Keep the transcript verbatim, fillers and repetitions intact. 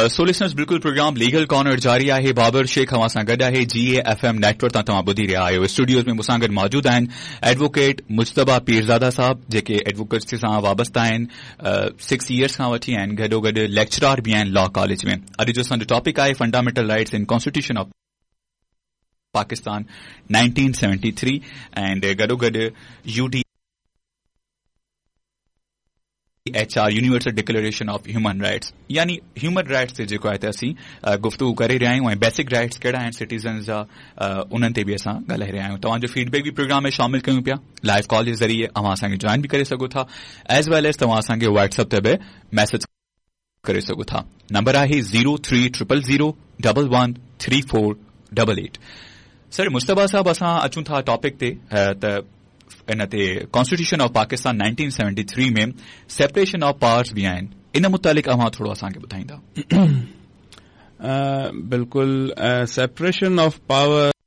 So listeners बिल्कुल programme legal corner जारी आहे। बाबर शेख अवां सां गॾु आहे। जी ए एफ एम नेटवर्क तां तव्हां ॿुधी रहिया आहियो। स्टूडियोज़ में मूंसां गॾु मौजूद आहिनि एडवोकेट मुजतबा पीरज़ादा साहब, जेके एडवोकेसी सां वाबस्ता आहिनि, सिक्स इयर्स खां वठी आहिनि। गॾोगॾु लेक्चरार बि आहिनि लॉ कॉलेज में। अॼु जो असांजो टॉपिक आहे fundamental rights in constitution of Pakistan nineteen seventy three and गॾोगॾु UD H R universal declaration of human rights, यानी ह्यूमन राइट्स ते जेको आहे त असीं गुफ़्तगू करे रहिया आहियूं ऐं बेसिक राइट्स कहिड़ा आहिनि सिटीज़न्स जा, उन्हनि ते बि असां ॻाल्हाए रहिया आहियूं। तव्हांजो फीडबैक बि प्रोग्राम में शामिल कयूं पिया। लाइव कॉल जे ज़रिए अवां असांखे जॉइन बि करे सघो था, एज़ वेल एज़ तव्हां असांखे व्हाट्सएप ते बि मैसेज करे सघो था। नंबर आहे zero three triple zero double one three four double eight. Sir मुस्तबा साहब, असां अचूं था टॉपिक ते त इन ते constitution of Pakistan nineteen seventy three में सेपरेशन ऑफ पावर्स बि आहिनि। इन मुतालिक़ अवां थोरो असांखे ॿुधाईंदा? बिल्कुल, सेपरेशन ऑफ पावर